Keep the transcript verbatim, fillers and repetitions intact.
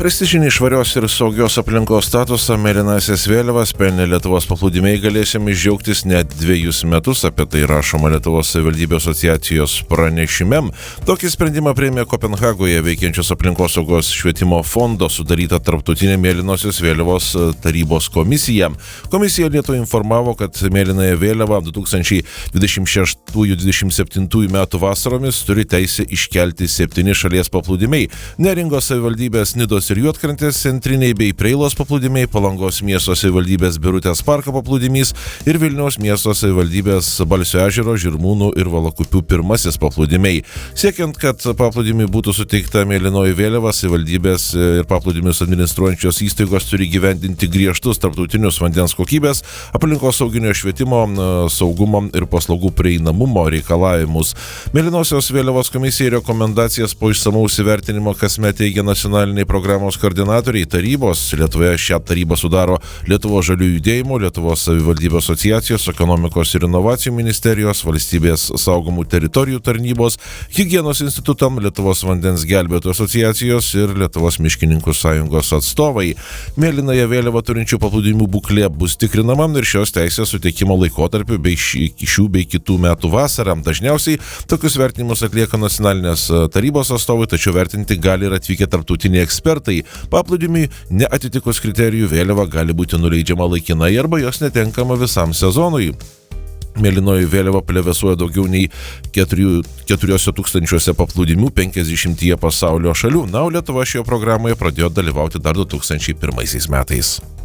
Prestižinį švarios ir saugios aplinkos statusą mėlynąsias vėliavas pelnė Lietuvos paplūdimiai, galėsime džiaugtis net dviejus metus, apie tai rašoma Lietuvos savivaldybių asociacijos pranešime. Tokį sprendimą priėmė Kopenhagoje veikiančios aplinkosaugos švietimo fondo sudaryta tarptautinė mėlynosios vėliavos tarybos komisija. Komisija Lietuvai informavo, kad mėlynąją vėliavą du tūkstančiai dvidešimt šeštų dvidešimt septintų metų vasaromis turi teisę iškelti septyni šalies paplūdimiai: Neringos savivaldybės, Nidos ir Juodkrantės centriniai bei Preilos paplūdimiai, Palangos miesto savivaldybės Birutės parko paplūdimys ir Vilniaus miesto savivaldybės Balsio ežero, Žirmūnų ir Valakupių pirmasis paplūdimiai. Siekiant, kad paplūdimiui būtų suteikta mėlynoji vėliava, savivaldybės ir paplūdimius administruojančios įstaigos turi gyvendinti griežtus tarptautinius vandens kokybės, aplinkosauginio švietimo, saugumo ir paslaugų prieinamumo reikalavimus. Mėlynosios vėliavos komisijai rekomendacijas po išsamaus įvertinimo kasmet teigia nacionaliniai programos koordinatoriai tarybos. Lietuvoje šią tarybą sudaro Lietuvos žaliųjų judėjimų, Lietuvos savivaldybių asociacijos, ekonomikos ir inovacijų ministerijos, valstybės saugomų teritorijų tarnybos, higienos institutam, Lietuvos vandens gelbėtojų asociacijos ir Lietuvos miškininkų sąjungos atstovai. Mėlynąją vėliavą turinčių paplūdimių būklė bus tikrinama ir šios teisės suteikimo laikotarpiu bei šių bei kitų metų vasarą. Dažniausiai tokius vertinimus atlieka nacionalinės tarybos atstovai, tačiau vertinti gali ir atvykę tarptautiniai ekspertai. Paplūdimiui neatitikus kriterijų vėliava gali būti nuleidžiama laikinai arba jos netenkama visam sezonui. Mėlynoji vėliava plevėsuoja daugiau nei keturiuose tūkstančiuose paplūdimių penkiasdešimtyje pasaulio šalių. Na, o Lietuva šioje programoje pradėjo dalyvauti dar du tūkstančiai pirmaisiais metais.